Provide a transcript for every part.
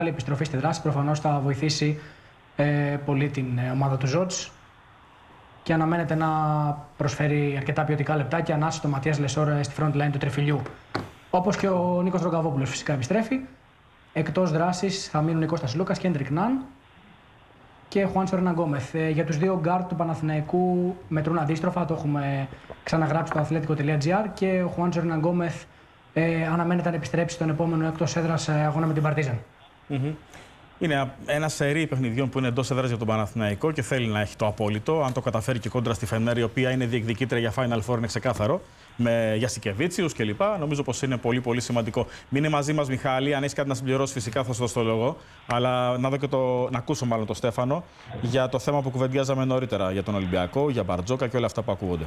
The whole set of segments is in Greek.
επιστροφή στη δράση προφανώς θα βοηθήσει πολύ την ομάδα του Ζότς και αναμένεται να προσφέρει αρκετά ποιοτικά λεπτά και ανάσει το Ματίας Λεσόρ στη front line του Τρεφιλιού. Όπως και ο Νίκος Ρογκαβόπουλος φυσικά επιστρέφει. Εκτός δράσης θα μείνουν οι Κώστας Λούκας και Έντρικ Ναν και Χουάντσο Ρεναν Γκόμεθ. Για τους δύο γκάρτ του Παναθηναϊκού μετρούν αντίστροφα, το έχουμε ξαναγράψει στο athletic.gr και ο Χουάντσο Ρεναν Γκόμεθ αναμένεται να επιστρέψει στον επόμενο εκτός έδρας αγώνα με την Παρτίζαν. Είναι ένα σερί παιχνιδιών που είναι εντός έδρας για τον Παναθηναϊκό και θέλει να έχει το απόλυτο. Αν το καταφέρει και κόντρα στη Φενέρ, η οποία είναι διεκδικήτρια για Final Four, είναι ξεκάθαρο. Με Γιασικεβίτσιους κλπ. Νομίζω πως είναι πολύ σημαντικό. Μείνε μαζί μας, Μιχάλη. Αν έχει κάτι να συμπληρώσει, φυσικά θα σου δώσω το λόγο. Αλλά να ακούσω μάλλον τον Στέφανο για το θέμα που κουβεντιάζαμε νωρίτερα για τον Ολυμπιακό, για Μπαρτζόκα και όλα αυτά που ακούγονται.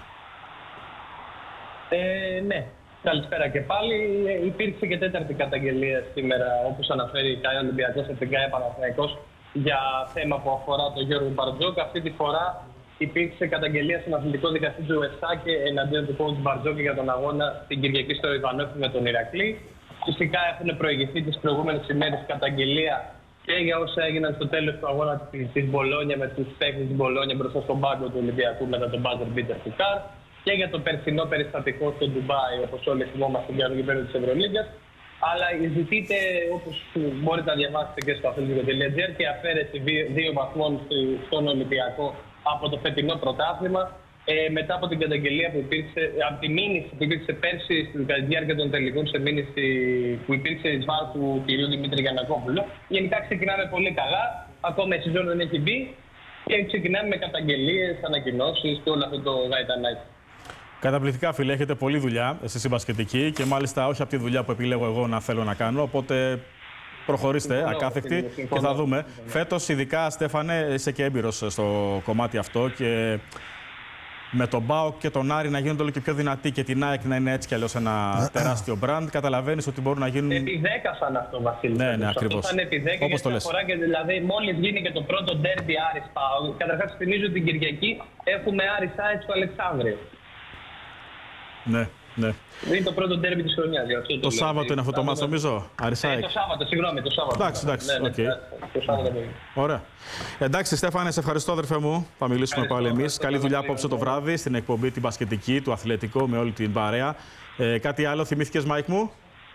Ναι. Καλησπέρα και πάλι. Υπήρξε και τέταρτη καταγγελία σήμερα, όπως αναφέρει η ΚΑΕ Ολυμπιακός από την ΚΑΕ Παναθηναϊκός, για θέμα που αφορά τον Γιώργο Μπαρτζόκα. Αυτή τη φορά υπήρξε καταγγελία στον αθλητικό δικαστή του ΕΣΑΚΕ εναντίον του coach Μπαρτζόκα για τον αγώνα την Κυριακή στο Ιβανόφι με τον Ηρακλή. Φυσικά έχουν προηγηθεί τις προηγούμενες ημέρες καταγγελία και για όσα έγιναν στο τέλος του αγώνα της Μπολόνια με τους παίκτες της Μπολόνια μπροστά στον πάγκο του Ολυμπιακού μετά τον buzzer beater του Καρ. Και για το περσινό περιστατικό στο Ντουμπάι, όπως όλοι θυμόμαστε, για το γήπεδο της Ευρωλίγκας. Αλλά ζητείτε, όπως μπορείτε να διαβάσετε και στο athletic.gr, και αφαίρεση 2 βαθμών στον Ολυμπιακό από το φετινό πρωτάθλημα. Μετά από την καταγγελία που υπήρξε, από τη μήνυση που υπήρξε πέρσι κατά τη διάρκεια των τελικών, σε μήνυση που υπήρξε εις βάρος του κ. Δημήτρη Γιαννακόπουλου. Γενικά ξεκινάμε πολύ καλά. Ακόμα η σεζόν δεν έχει μπει. Και ξεκινάμε με καταγγελίες, ανακοινώσεις και όλο αυτό το γαϊτανάκι. Καταπληκτικά, φίλε. Έχετε πολλή δουλειά εσείς οι μπασκετικοί και μάλιστα όχι από τη δουλειά που επιλέγω εγώ να θέλω να κάνω. Οπότε προχωρήστε ακάθεκτη και θα δούμε. Φέτος, ειδικά, Στέφανε, είσαι και έμπειρος στο κομμάτι αυτό και με τον ΠΑΟΚ και τον Άρη να γίνονται όλο και πιο δυνατοί και την ΑΕΚ να είναι έτσι κι αλλιώς ένα τεράστιο μπραντ, καταλαβαίνεις ότι μπορούν να γίνουν. Επί 10 σαν αυτό, Βασίλη. Ναι, ακριβώς. Αυτό επί 10 όπως το λες. Και δηλαδή, μόλις γίνει και το πρώτο ντέρμπι Άρης ΠΑΟΚ, καταρχάς θυμίζω την Κυριακή έχουμε Άρης ΑΕΚ στο Αλεξάνδριο. Ναι. Είναι το πρώτο ντέρμπι της χρονιάς. Το Σάββατο είναι αυτό το μάτς, νομίζω. Αρισάικ. Το Σάββατο, συγγνώμη, το Σάββατο. Εντάξει. Το Σάββατο. Ωραία. Εντάξει, Στέφανε, σε ευχαριστώ, αδερφέ μου. Θα μιλήσουμε πάλι εμείς. Καλή δουλειά απόψε το βράδυ στην εκπομπή την μπασκετική του Αθλητικό με όλη την παρέα. Κάτι άλλο θυμήθηκες, Μάικ μου?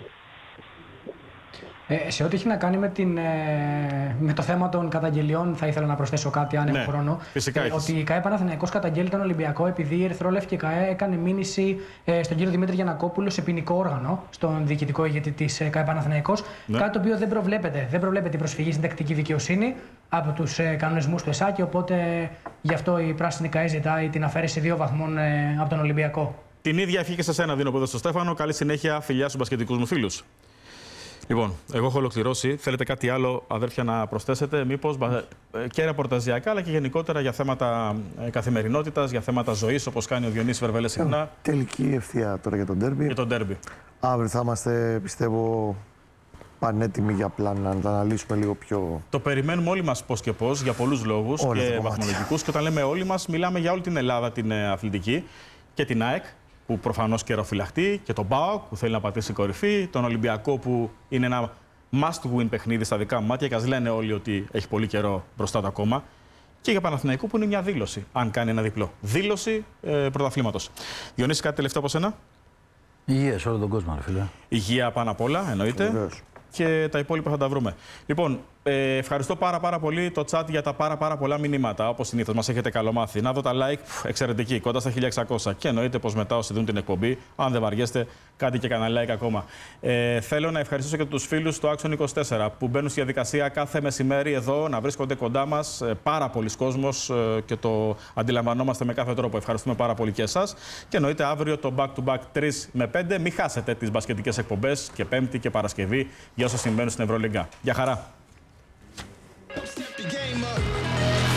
Σε ό,τι έχει να κάνει με το θέμα των καταγγελιών, θα ήθελα να προσθέσω κάτι, αν έχω χρόνο. Φυσικά ότι η ΚΑΕ Παναθηναϊκός καταγγέλει τον Ολυμπιακό επειδή η Ερυθρόλευκη και η ΚΑΕ έκανε μήνυση στον κύριο Δημήτρη Γιαννακόπουλο σε ποινικό όργανο, στον διοικητικό ηγέτη της ΚΑΕ Παναθηναϊκός. Κάτι το οποίο δεν προβλέπεται. Δεν προβλέπεται η προσφυγή στην τακτική δικαιοσύνη από τους κανονισμούς του ΕΣΑΚΕ. Οπότε γι' αυτό η πράσινη ΚΑΕ ζητάει την αφαίρεση 2 βαθμών από τον Ολυμπιακό. Την ίδια ευχή και σε σένα δίνω από εδώ στο Στέφανο. Καλή συνέχεια, φιλιά στους μπασκετικούς μου φίλους. Λοιπόν, εγώ έχω ολοκληρώσει. Θέλετε κάτι άλλο, αδέρφια, να προσθέσετε? Μήπως και ρεπορταζιακά, αλλά και γενικότερα για θέματα καθημερινότητας, για θέματα ζωής, όπως κάνει ο Διονύσης Βερβέλες συχνά. Τελική ευθεία τώρα για τον ντέρμπι. Για τον ντέρμπι. Αύριο θα είμαστε, πιστεύω, πανέτοιμοι για πλάνα να τα αναλύσουμε λίγο πιο. Το περιμένουμε όλοι μας πώς και πώς, για πολλούς λόγους και βαθμολογικούς. Και όταν λέμε όλοι μας, μιλάμε για όλη την Ελλάδα την αθλητική και την ΑΕΚ, που προφανώς καιροφυλαχτεί, και τον ΠΑΟΚ που θέλει να πατήσει κορυφή, τον Ολυμπιακό που είναι ένα must-win παιχνίδι στα δικά μου μάτια και ας λένε όλοι ότι έχει πολύ καιρό μπροστά του ακόμα. Και για Παναθηναϊκό που είναι μια δήλωση, αν κάνει ένα διπλό. Δήλωση πρωταθλήματος. Διονύση, κάτι τελευταίο από σένα? Υγεία σε όλο τον κόσμο, φίλε. Υγεία πάνω απ' όλα, εννοείται. Βεβαίως. Και τα υπόλοιπα θα τα βρούμε. Λοιπόν, ευχαριστώ πάρα πολύ το chat για τα πάρα πολλά μηνύματα. Όπως συνήθως, μας έχετε καλομάθει. Να δω τα like, εξαιρετική, κοντά στα 1600. Και εννοείται πως μετά όσοι δουν την εκπομπή, αν δεν βαριέστε, κάντε και κανένα like ακόμα. Θέλω να ευχαριστήσω και τους φίλους του Άξον 24 που μπαίνουν στη διαδικασία κάθε μεσημέρι εδώ να βρίσκονται κοντά μας. Πάρα πολλοί κόσμος και το αντιλαμβανόμαστε με κάθε τρόπο. Ευχαριστούμε πάρα πολύ και εσάς. Και εννοείται αύριο το back-to-back 3 με 5. Μην χάσετε τις μπασκετικές εκπομπές και Πέμπτη και Παρασκευή για όσα συμβαίνουν στην Ευρωλίγκα. Γεια χαρά!